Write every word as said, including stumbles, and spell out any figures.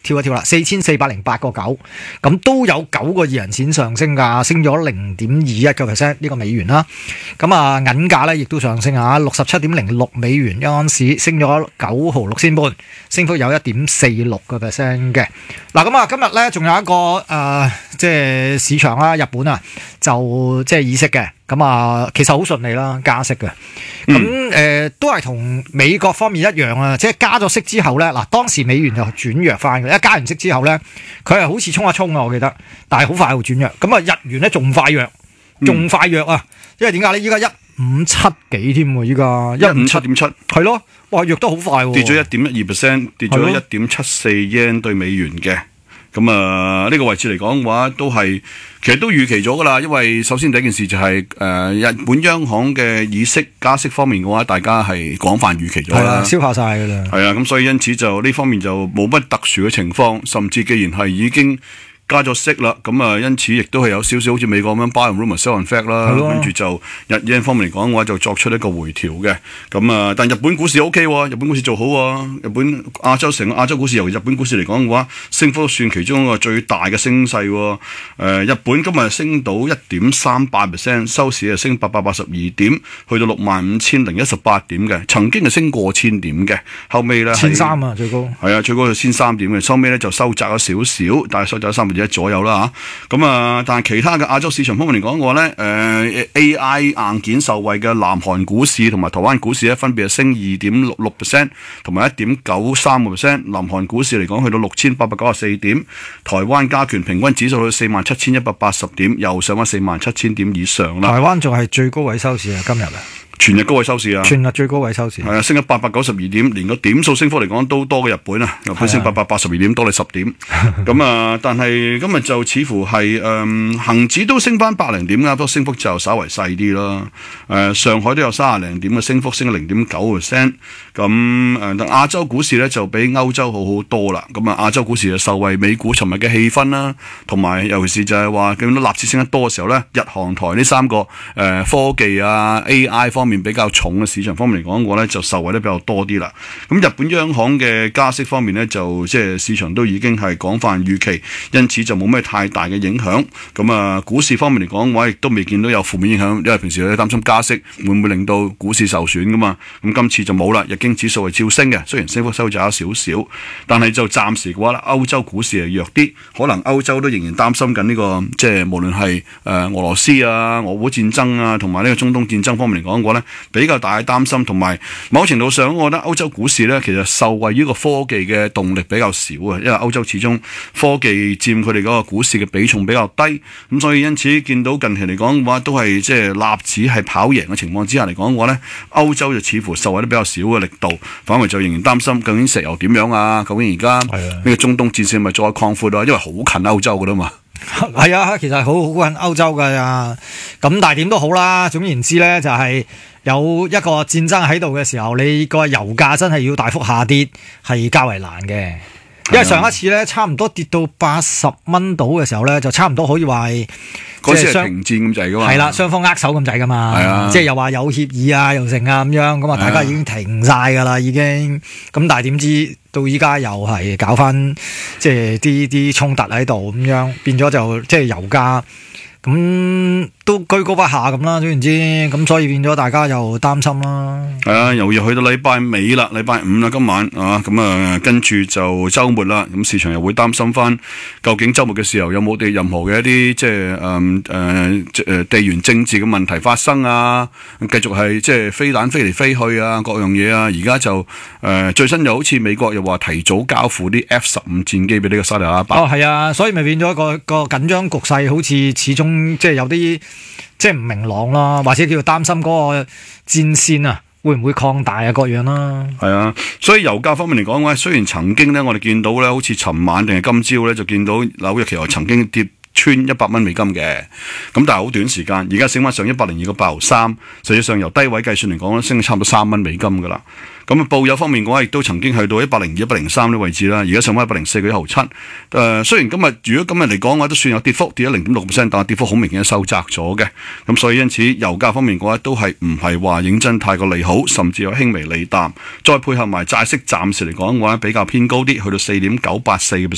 跳一跳啦，四千四百零八個九，咁都有九個二人錢上升㗎，升咗零點二一個 percent 呢個美元啦。咁啊銀價咧亦都上升啊，六十七點零六美元一盎司，升咗九毫六仙半，升幅有一點四六個 percent 嘅。嗱咁啊今日咧仲有一個誒、呃、即係市場啦，日本啊就即係議息嘅。咁啊，其實好順利啦，加息嘅。咁誒、呃、都係同美國方面一樣啊，即係加咗息之後咧，嗱當時美元就轉弱翻嘅，一加完息之後咧，佢係好似衝一衝啊，我記得，但係好快會轉弱。咁啊，日元咧仲快弱，仲快弱啊！因為點解咧？依家一五七幾添喎，依家一五七點七，係咯，哇，弱得好快喎， 跌咗一點一二 percent， 跌咗一點七四 yen 對美元嘅。咁啊，呢個位置嚟講嘅話，都係其實都預期咗噶啦。因為首先第一件事就係、是、誒、呃、日本央行嘅議息加息方面嘅話，大家係廣泛預期咗啦， 消化晒噶啦。係啊，咁所以因此就呢方面就冇乜特殊嘅情況，甚至既然係已經加咗息啦，咁啊，因此亦都係有少少好似美國咁樣 buy on rumor sell on fact 啦，跟住就日圓方面嚟講嘅話，就作出一個回調嘅。咁啊，但日本股市 OK 喎，日本股市做好喎，日本亞洲成個亞洲股市，尤其日本股市嚟講嘅話，升幅都算其中一個最大嘅升勢喎。誒，日本今日升到一點三八 percent， 收市係升八百八十二點，去到六萬五千零一十八點嘅，曾經係升過千點嘅，後尾咧千三啊最高， 係啊最高就千三點嘅，收尾咧就收窄咗少少，但係收窄咗三分。左右啦嚇，咁啊，但係其他嘅亞洲市場方面嚟講嘅話咧，誒、呃、A I 硬件受惠嘅南韓股市同埋台灣股市咧，分別係升二點六六 percent 同埋一點九三個 percent。南韓股市嚟講去到六千八百九十四點，台灣加權平均指數去到四萬七千一百八十點，又上翻四萬七千點以上啦。 台灣仲係最高位收市啊，今日啊！ 全日高位收市啊！ 全日最高位收市， 係啊，升咗八百九十二點，連個點數升幅嚟講都多過日本啊！日本升八百八十二點，多你十點。咁啊，但係今日就似乎係誒恆指都升翻百零點啦，不過升幅就稍為細啲啦。誒、呃，上海都有三十零點嘅升幅，升咗零點九 percent。咁誒，但亞洲股市咧就比歐洲好好多啦。咁啊，亞洲股市就受惠美股尋日嘅氣氛啦，同埋尤其是就係話見到納指升得多嘅時候咧，日韓台呢三個誒、呃、科技啊 A I 方面比較重嘅市場方面嚟講嘅話咧，就受惠得比較多啲啦。咁日本央行嘅加息方面咧，就即係市場都已經係廣泛預期，因此就冇咩太大嘅影響。咁啊，股市方面嚟講嘅話，亦都未見到有負面影響，因為平時咧擔心加息會唔會令到股市受損噶嘛。咁今次就冇啦，日經指數係照升嘅，雖然升幅收窄咗少少，但係就暫時嘅話咧，歐洲股市係弱啲，可能歐洲都仍然擔心緊呢個即係無論係誒俄羅斯啊、俄烏戰爭啊，同埋呢個中東戰爭方面嚟講嘅話咧，比較大嘅擔心，同埋某程度上，我覺得歐洲股市咧其實受惠於個科技嘅動力比較少啊，因為歐洲始終科技佔佢哋嗰個股市嘅比重比較低，咁所以因此見到近期嚟講嘅話，都係即係納指係跑贏嘅情況之下嚟講嘅話咧，歐洲就似乎受惠得比較少嘅力度，反為就仍然擔心究竟石油點樣啊？究竟而家呢個中東戰線咪再擴闊啊？因為好近歐洲噶啦嘛。 係啊，其實好好近歐洲噶呀。咁但係點都好啦，總言之咧就係、是、有一個戰爭喺度嘅時候，你個油價真係要大幅下跌，係較為難嘅。因為上一次咧差唔多跌到八十蚊度嘅時候咧，就差唔多可以話係嗰時係停戰咁滯噶嘛。係啦，雙方握手咁滯噶嘛。係啊，即係又話有協議啊，又成啊咁樣，咁啊大家已經停晒噶啦，已經。咁但係點知到依家又係搞翻即係啲啲衝突喺度咁樣，變咗就即係油價咁、嗯、都居高不下咁啦，總言之，咁所以變咗大家又擔心啦。 係啊，又要去到禮拜尾啦，禮拜五啦，今晚啊，咁啊跟住就週末啦，咁市場又會擔心翻，究竟週末嘅時候有冇啲任何嘅一啲即係誒誒誒地緣政治嘅問題發生啊？繼續係即係飛彈飛嚟飛去啊，各樣嘢啊，而家就誒、呃、最新又好似美國又話提早交付啲 F 十五戰機俾呢個沙特阿拉伯。 哦，係啊，所以咪變咗個個緊張局勢，好似始終。即係有啲即係唔明朗啦，或者叫做擔心嗰個戰線啊，會唔會擴大啊？各樣啦， 係啊，所以油價方面嚟講咧，雖然曾經咧，我哋見到咧，好似尋晚定係今朝咧，就見到紐約期油曾經跌穿一百蚊美金嘅，咁但係好短時間，而家升翻上一百零二個八毫三，實際上由低位計算嚟講咧，升咗差唔多三蚊美金噶啦。咁啊，布油方面嘅話，亦都曾經去到一百零二、一百零三呢位置啦。而家上翻一百零四個一毫七。誒，雖然今日如果今日嚟講嘅話，都算有跌幅，跌咗零點六 percent，但係跌幅好明顯收窄咗嘅。咁所以因此，油價方面嘅話，都係唔係話認真太過利好，甚至有輕微利淡。再配合埋債息，暫時嚟講嘅話比較偏高啲，去到四點九八四 percent。